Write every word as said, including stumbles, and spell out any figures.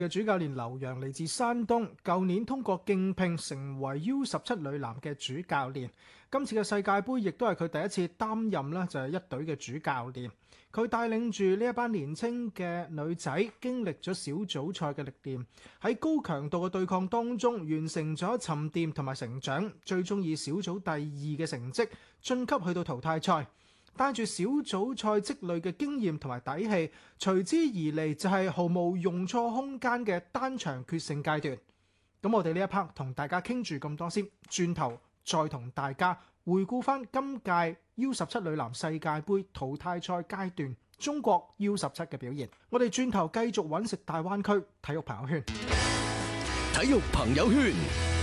嘅主教練劉洋嚟自山東，舊年通過競聘成為 U 十七女籃嘅主教練。今次嘅世界盃亦都係佢第一次擔任啦，就係一隊嘅主教練。佢帶領住呢一班年輕嘅女仔，經歷咗小組賽嘅歷練，喺高強度嘅對抗當中完成咗沉澱同埋成長，最終以小組第二嘅成績晉級去到淘汰賽。帶住小組賽積累嘅經驗同埋底氣，隨之而嚟就係毫無容錯空間嘅單場決勝階段。咁我哋呢一 part 同大家傾住咁多先，轉頭再同大家回顧翻今屆 U 十七女籃世界盃淘汰賽階段中國 U 十七嘅表現。我哋轉頭繼續揾食大灣區體育朋友圈。 體育朋友圈。